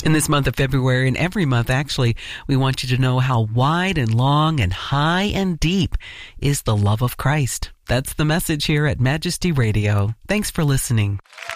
In this month of February, and every month actually, we want you to know how wide and long and high and deep is the love of Christ. That's the message here at Majesty Radio. Thanks for listening.